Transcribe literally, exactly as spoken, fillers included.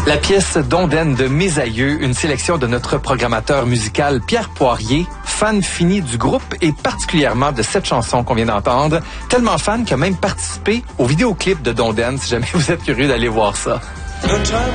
La pièce Dondaine de Mes Aïeux, une sélection de notre programmateur musical Pierre Poirier, fan fini du groupe et particulièrement de cette chanson qu'on vient d'entendre, tellement fan qu'il a même participé au vidéoclip de Dondaine, si jamais vous êtes curieux d'aller voir ça.